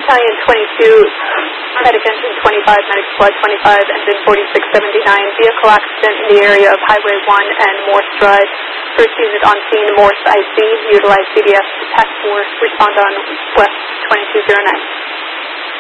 Battalion 22, Medic Engine 25, Medic Squad 25, Engine 4679, vehicle accident in the area of Highway 1 and Morse Drive. First unit on scene, Morse IC, utilize CDS to task force, respond on West 2209.